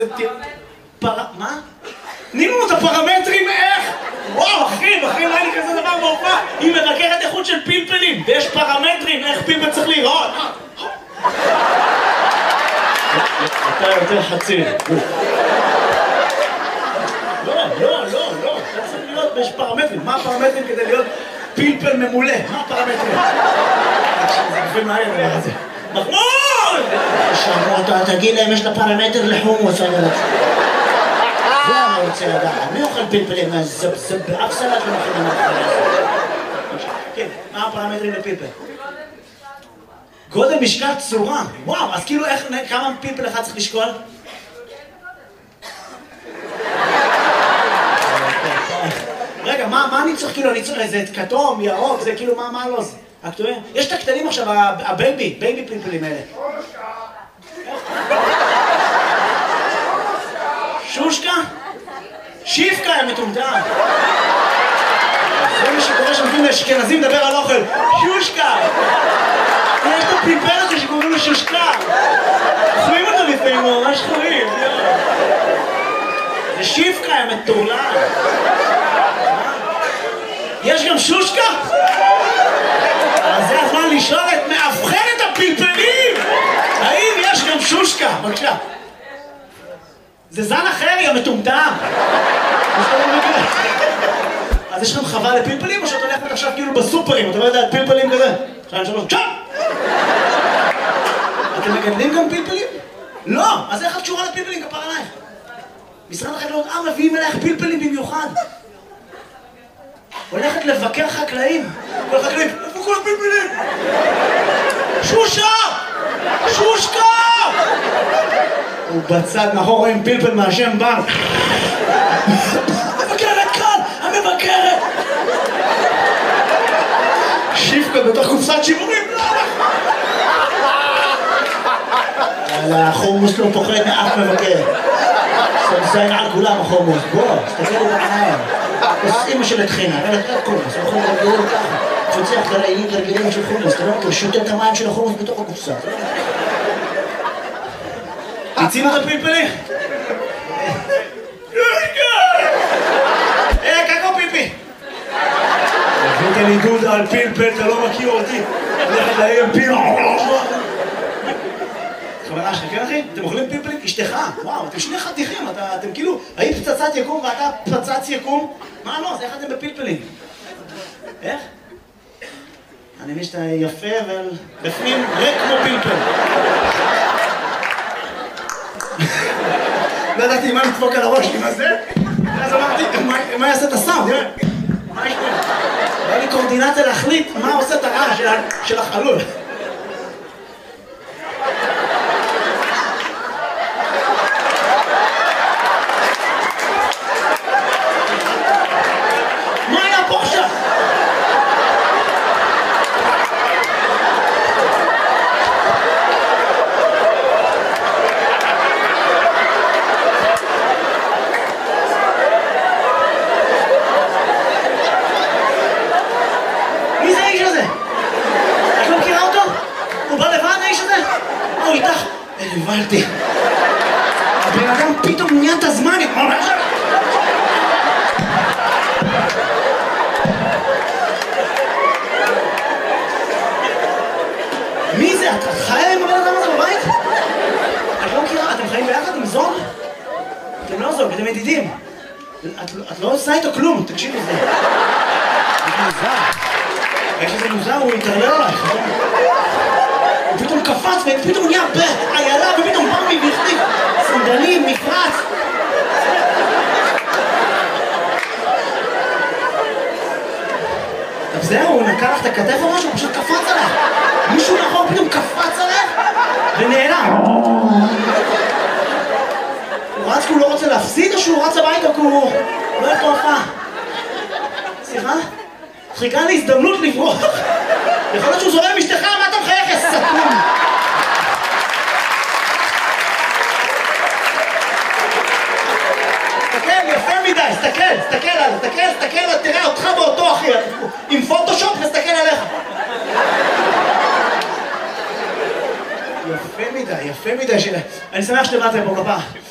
מה? תנינו לנו את הפרמטרים איך? וואו, אחי, לא היה לי כזה דבר בהופעה. היא מבקרת איכות של פלפלים, ויש פרמטרים איך פלפל צריך להיראות. אתה יותר חצי. לא, אתה צריך להיות, יש פרמטרים. מה הפרמטרים כדי להיות פלפל ממולא? מה הפרמטרים? זה גופים מהר, זה. מחמוד! שאמרו, תגיד להם, יש לה פרמטר לחומוס, אני רוצה. זה אני רוצה לדעת. מי אוכל פלפלים? זה באף סלט לא אוכלים מהפרמטר. כן, מה הפרמטרים לפלפל? גודל, משקל, צורה. וואו, אז כאילו כמה פלפל אחד צריך לשקול? רגע, מה אני צריך כאילו? אני צריך איזה כתום, ירוק, זה כאילו מה לא זה? יש את הקטנים עכשיו, הבייבי פלפלים האלה. שושקה? שיפקה, הם מטומטם. זה מה שקורה שמתאים לאשכנזים לדבר על אוכל. שושקה! יש את הפלפל הזה שקוראים לו שושקה. אוכלים אותו לפעמים, ממש חורים. זה שיפקה, הם מטורלל. יש גם שושקה? אז זה הזמן לשאול את מאבחנת הפלפלים! האם יש גם שושקה? בבקשה. זה זן אחר, יא מטומטם! אז יש לכם חווה לפלפלים או שאת הולכת עכשיו כאילו בסופרים? אתה לא יודע, פלפלים כזה? 2, 3, צ'אפ! אתם מגדלים גם פלפלים? לא! אז איך את קשורה לפלפלים? כפר עלייך. משרד החקלאות, מביאים אלייך פלפלים במיוחד. הולכת לבקר חקלאים. כל החקלאים, איפה כל הפלפלים? שושה! שושקה! הוא בצד מאחור רואים פלפל מהשם בנק. המבקרת כאן! המבקרת! שיפקה בתוך קופסת שימורים. החומוס לא פוחד מאף מבקר. סמסיין על כולם החומוס. בוא, תסתכל לי בעיניים. אז אמא של התחינה, אבל אתה קומוס, הוא יכול לגלגל ככה. פוצח גרעינים גרגילים של חומוס, אתה לא מכיר, שותה את המים של החומוס בתוך הקופסה. תצינו את הפלפלים! קקו פיפי! הבאת לי דודה על פלפל, אתה לא מכיר אותי. הולכת להם פיל. חברה שלך, כן אחי? אתם אוכלים פלפלים? אשתך? וואו, אתם שני חתיכים, אתם כאילו, היית פצצת יקום ואתה פצץ יקום? מה לא? אז איך אתם בפלפלים? איך? אני מבין שאתה יפה, אבל בפנים ריק כמו פלפל. לא ידעתי מה לדפוק על הראש עם הזה, ואז אמרתי, מה יעשה את הסאונד? מה יש פה? היה לי קורדינציה להחליט מה עושה את הרעש של החלול. מה היה פה עכשיו? הבנתי. הבן אדם פתאום נהיה את הזמן. מי זה? את חיה עם הבן אדם הזה בבית? את לא מכירה? אתם חיים ביחד עם זוג? אתם לא זוג, אתם ידידים. את לא עושה איתו כלום, תקשיבי זה. זה מוזר. יש איזה מוזר, הוא יתערלל עלייך. הוא פתאום קפץ ופתאום נהיה בעיילה ופתאום בא לי והחליף סנדלים, מפרץ. אז זהו, הוא נקע לך את הכתף או משהו, הוא פשוט קפץ עליך. מישהו מאחור פתאום קפץ עליך ונעלם. הוא רץ כי הוא לא רוצה להפסיד או שהוא רץ הביתה כי הוא לא הולך להופעה? סליחה? חיכה לי הזדמנות לברוח. יכול להיות שהוא זורם אשתך, מה אתה מחייך, יא סתום? תסתכל, יפה מדי, תסתכל, תראה אותך ואותו אחי, עם פוטושופ נסתכל עליך. יפה מדי, אני שמח שבאתם פה כפרה.